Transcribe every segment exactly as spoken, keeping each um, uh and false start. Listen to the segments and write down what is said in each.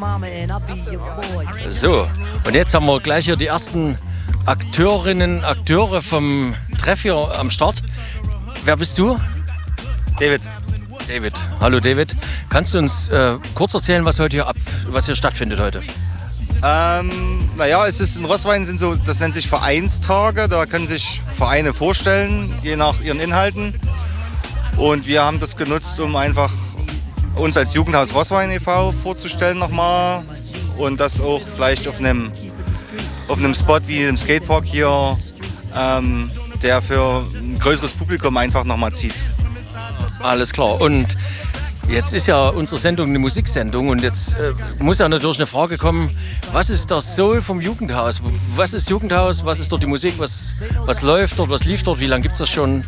So, und jetzt haben wir gleich hier die ersten Akteurinnen, Akteure vom Treff hier am Start. Wer bist du? David. David. Hallo David. Kannst du uns äh, kurz erzählen, was heute hier ab, was hier stattfindet heute? Ähm, naja, es ist in Roßwein sind so, das nennt sich Vereinstage. Da können sich Vereine vorstellen, je nach ihren Inhalten. Und wir haben das genutzt, um einfach uns als Jugendhaus Roßwein e V vorzustellen nochmal. Und das auch vielleicht auf einem, auf einem Spot wie dem Skatepark hier, ähm, der für ein größeres Publikum einfach nochmal zieht. Alles klar. Und jetzt ist ja unsere Sendung eine Musiksendung und jetzt äh, muss ja natürlich eine Frage kommen, was ist der Soul vom Jugendhaus? Was ist Jugendhaus? Was ist dort die Musik? Was, was läuft dort? Was lief dort? Wie lange gibt es das schon?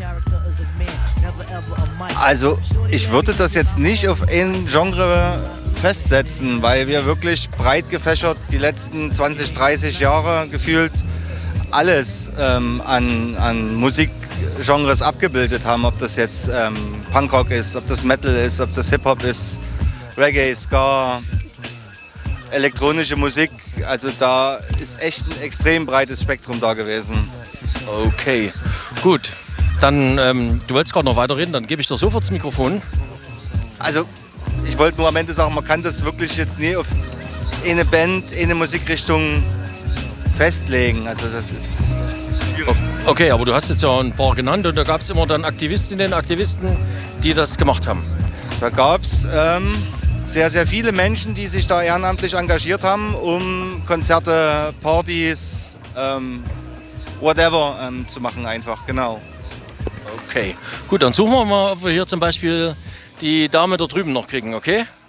Also ich würde das jetzt nicht auf ein Genre festsetzen, weil wir wirklich breit gefächert die letzten zwanzig, dreißig Jahre gefühlt alles ähm, an, an Musikgenres abgebildet haben. Ob das jetzt ähm, Punkrock ist, ob das Metal ist, ob das Hip-Hop ist, Reggae, Ska, elektronische Musik. Also da ist echt ein extrem breites Spektrum da gewesen. Okay, gut. Dann, ähm, du wolltest gerade noch weiterreden, dann gebe ich dir sofort das Mikrofon. Also ich wollte nur am Ende sagen, man kann das wirklich jetzt nie auf eine Band, eine Musikrichtung festlegen. Also das ist schwierig. Okay, aber du hast jetzt ja ein paar genannt und da gab es immer dann Aktivistinnen, Aktivisten, die das gemacht haben. Da gab es ähm, sehr, sehr viele Menschen, die sich da ehrenamtlich engagiert haben, um Konzerte, Partys, ähm, whatever ähm, zu machen einfach, genau. Okay, gut, dann suchen wir mal, ob wir hier zum Beispiel die Dame da drüben noch kriegen, okay?